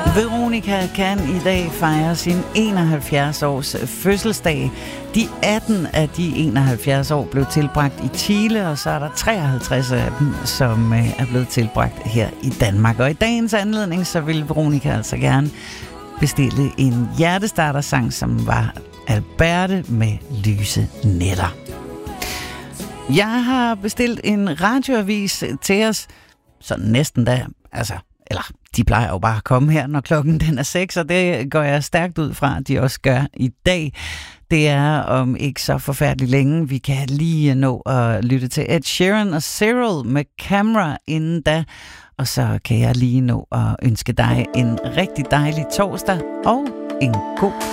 Veronica kan i dag fejre sin 71-års fødselsdag. De 18 af de 71 år blev tilbragt i Chile, og så er der 53 af dem, som er blevet tilbragt her i Danmark. Og i dagens anledning, så vil Veronica altså gerne bestille en hjertestartersang, som var Alberte med Lyse Nætter. Jeg har bestilt en radioavis til os, sådan næsten da, eller de plejer jo bare at komme her, når klokken den er 6, og det går jeg stærkt ud fra, at de også gør i dag. Det er om ikke så forfærdeligt længe. Vi kan lige nå at lytte til Ed Sheeran og Cyril med Camera inden da, og så kan jeg lige nå at ønske dig en rigtig dejlig torsdag og en god